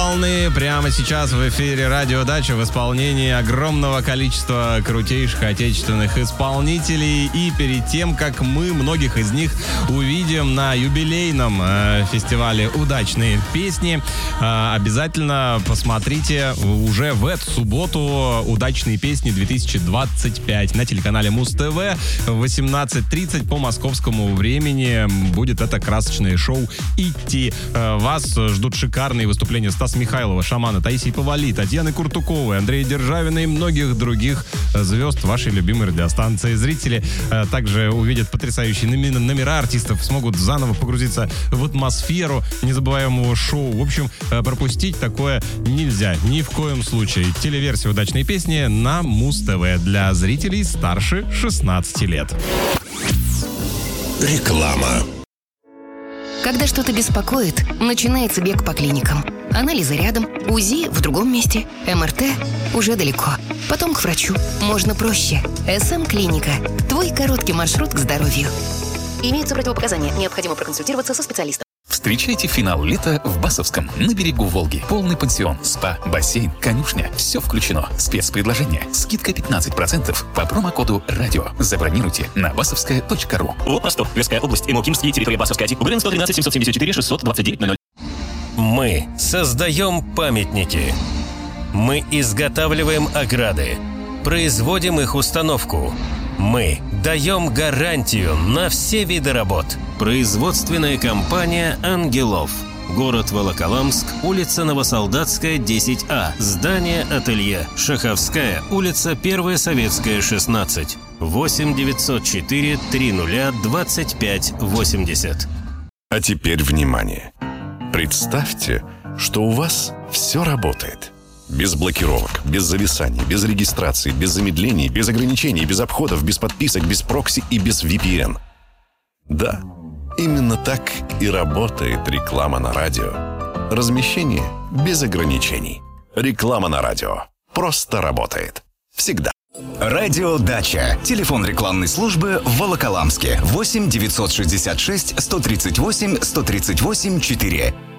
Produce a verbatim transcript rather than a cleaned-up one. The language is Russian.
волны. Прямо сейчас в эфире «Радио Дача» в исполнении огромного количества крутейших отечественных исполнителей. И перед тем, как мы многих из них увидим на юбилейном э, фестивале «Удачные песни», э, обязательно посмотрите уже в эту субботу «Удачные песни две тысячи двадцать пять» на телеканале Муз-ТВ в восемнадцать тридцать по московскому времени. Будет это красочное шоу идти. Вас ждут шикарные выступления Стаса Михайлова, Шамана, Таисии Повали, Татьяны Куртуковой, Андрея Державина и многих других звезд вашей любимой радиостанции. Зрители также увидят потрясающие номера артистов, смогут заново погрузиться в атмосферу незабываемого шоу. В общем, пропустить такое нельзя ни в коем случае. Телеверсия «Удачные песни» на Муз-ТВ для зрителей старше шестнадцати лет. Реклама. Когда что-то беспокоит, начинается бег по клиникам. Анализы рядом, УЗИ в другом месте, МРТ уже далеко. Потом к врачу. Можно проще. СМ-клиника. Твой короткий маршрут к здоровью. Имеются противопоказания. Необходимо проконсультироваться со специалистом. Встречайте финал лета в Басовском, на берегу Волги. Полный пансион, спа, бассейн, конюшня. Все включено. Спецпредложение. Скидка пятнадцать процентов по промокоду «Радио». Забронируйте на басовская точка ру. ООО «Ростов», Тверская область, Имокимский, территория Басовская, УГРН сто тринадцать семьсот семьдесят четыре шестьсот двадцать девять ноль ноль. Мы создаем памятники. Мы изготавливаем ограды. Производим их установку. Мы даем гарантию на все виды работ. Производственная компания «Ангелов». Город Волоколамск, улица Новосолдатская, десять А. Здание ателье. Шаховская, улица Первая Советская, шестнадцать. восемь девятьсот четыре триста двадцать пять восемьдесят. А теперь внимание. Представьте, что у вас все работает. Без блокировок, без зависаний, без регистрации, без замедлений, без ограничений, без обходов, без подписок, без прокси и без ви пи эн. Да, именно так и работает реклама на радио. Размещение без ограничений. Реклама на радио просто работает. Всегда. Радио Дача. Телефон рекламной службы в Волоколамске. восемь девятьсот шестьдесят шесть сто тридцать восемь сто тридцать восемь четыре.